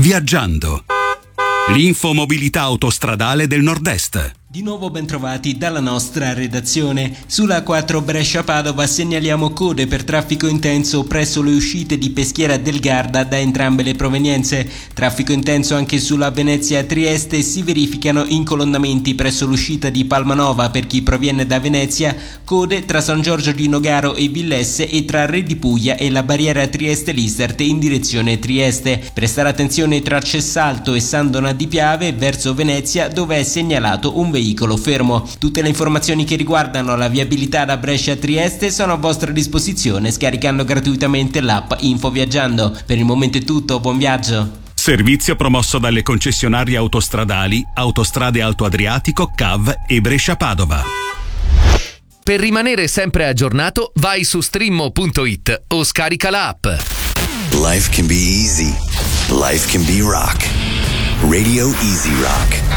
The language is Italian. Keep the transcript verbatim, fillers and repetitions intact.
Viaggiando. L'infomobilità autostradale del Nord-Est. Di nuovo bentrovati dalla nostra redazione. Sulla quattro Brescia-Padova segnaliamo code per traffico intenso presso le uscite di Peschiera del Garda da entrambe le provenienze. Traffico intenso anche sulla Venezia-Trieste, si verificano incolonnamenti presso l'uscita di Palmanova per chi proviene da Venezia, code tra San Giorgio di Nogaro e Villesse e tra Re di Puglia e la barriera Trieste-Listert in direzione Trieste. Prestare attenzione tra Cessalto e San Donà di Piave verso Venezia, dove è segnalato un veicolo veicolo fermo. Tutte le informazioni che riguardano la viabilità da Brescia a Trieste sono a vostra disposizione scaricando gratuitamente l'app Info Viaggiando. Per il momento è tutto, buon viaggio. Servizio promosso dalle concessionarie autostradali Autostrade Alto Adriatico, C A V e Brescia-Padova. Per rimanere sempre aggiornato, vai su streammo punto it o scarica l'app. Life can be easy. Life can be rock. Radio Easy Rock.